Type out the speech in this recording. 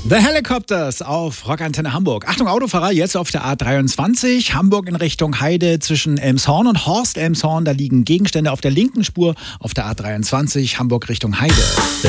The Helicopters auf Rockantenne Hamburg. Achtung, Autofahrer, jetzt auf der A23, Hamburg in Richtung Heide zwischen Elmshorn und Horst Elmshorn. Da liegen Gegenstände auf der linken Spur auf der A23, Hamburg Richtung Heide.